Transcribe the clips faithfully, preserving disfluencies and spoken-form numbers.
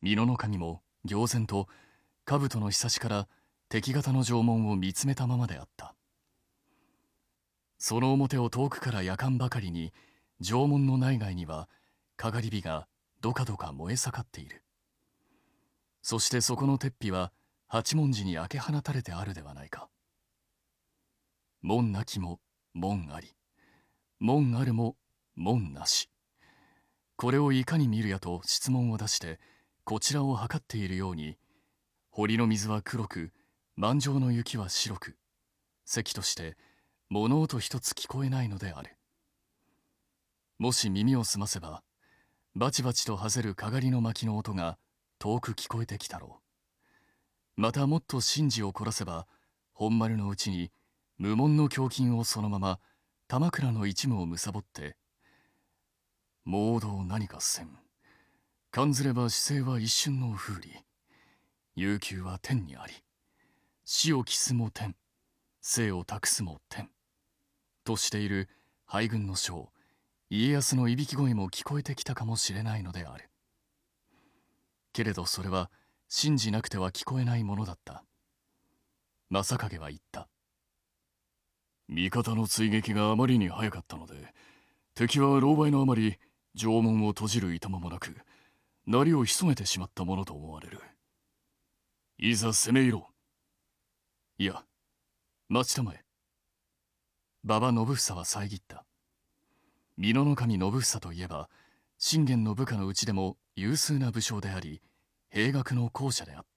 美濃守も仰然と兜のひさしから敵方の城門を見つめたままであった。その表を遠くから夜間ばかりに城門の内外にはかがり火がどかどか燃え盛っている。そしてそこの鉄壁は八文字に開け放たれてあるではないか。門なきも門あり、門あるも門なし。これをいかに見るやと質問を出してこちらを測っているように、堀の水は黒く満場の雪は白く、関として物音一つ聞こえないのである。もし耳を澄ませばバチバチとはぜるかがりの薪の音が遠く聞こえてきたろう。またもっと神事を凝らせば本丸のうちに無門の胸筋をそのまま玉倉の一夢をむさぼって、猛道何かせん、感ずれば姿勢は一瞬の風理、悠久は天にあり、死を期すも天、生を託すも天としている敗軍の将家康のいびき声も聞こえてきたかもしれないのである。けれどそれは信じなくては聞こえないものだった。正景は言った。味方の追撃があまりに早かったので、敵は狼狽のあまり城門を閉じるいとまもなく、鳴りを潜めてしまったものと思われる。いざ攻め入ろう。いや、待ちたまえ。馬場信房は遮った。美濃守信房といえば、信玄の部下のうちでも有数な武将であり、兵学の校舎であった。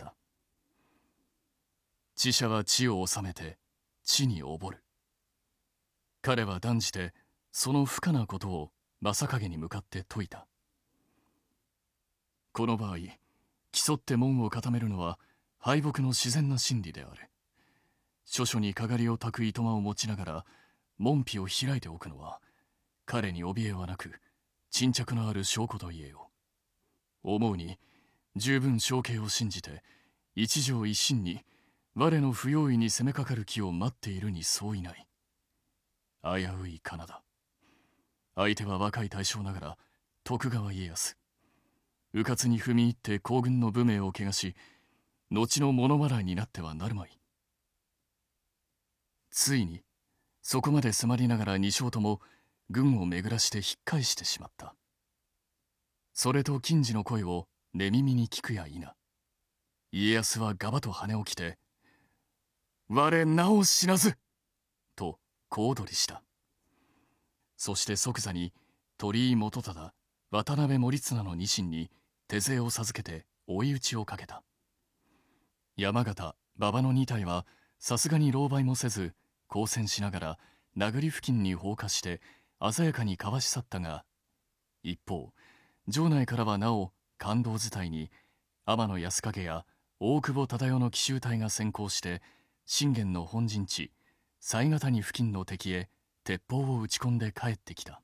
知者は知を治めて、知に溺る。彼は断じて、その不可なことを正景に向かって説いた。この場合、競って門を固めるのは敗北の自然な心理である。諸々にかがりを焚くいとまを持ちながら、門扉を開いておくのは、彼に怯えはなく、沈着のある証拠と言えよう。思うに、十分承継を信じて、一条一心に、我の不用意に攻めかかる気を待っているに相違ない。危ういかなだ。相手は若い大将ながら、徳川家康。迂闊に踏み入って皇軍の武名を汚し、後の物笑いになってはなるまい。ついに、そこまで迫りながら二将とも、軍を巡らして引っ返してしまった。それと金次の声を寝耳に聞くや否、家康はガバと羽を着て、我なお死なずと小躍りした。そして即座に鳥居元忠、渡辺守綱の二臣に手勢を授けて追い打ちをかけた。山形、馬場の二隊はさすがに狼狽もせず、交戦しながら名栗付近に放火して鮮やかにかわし去ったが、一方、城内からはなお勘当伝いに天野安景や大久保忠世の奇襲隊が先行して信玄の本陣地犀ヶ谷付近の敵へ鉄砲を撃ち込んで帰ってきた。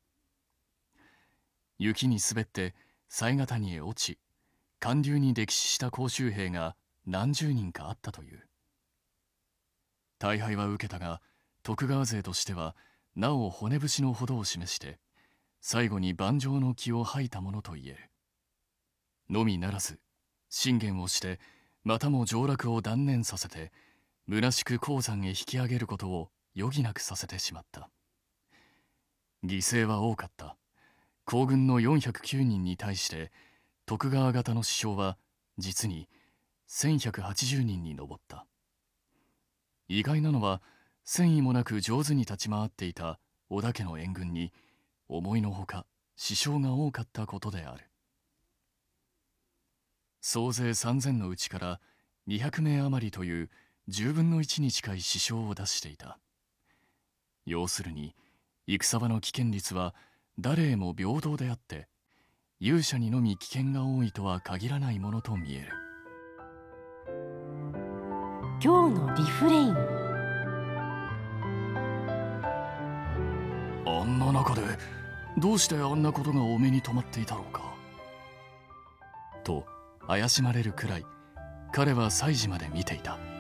雪に滑って犀ヶ谷へ落ち、寒流に溺死した甲州兵が何十人かあったという。大敗は受けたが、徳川勢としてはなお骨節のほどを示して最後に盤上の気を吐いたものと言える。のみならず信玄をしてまたも上洛を断念させて虚しく鉱山へ引き上げることを余儀なくさせてしまった。犠牲は多かった。皇軍のよんひゃくきゅうにんに対して徳川方の死傷は実にせんひゃくはちじゅうにんに上った。意外なのは戦意もなく上手に立ち回っていた織田家の援軍に思いのほか死傷が多かったことである。総勢さんぜんのうちからにひゃくめい余りというじゅうぶんのいちに近い死傷を出していた。要するに戦場の危険率は誰へも平等であって勇者にのみ危険が多いとは限らないものと見える。 今日のリフレイン。 あんな中でどうしてあんなことがお目に留まっていたろうかと怪しまれるくらい彼は祭事まで見ていた。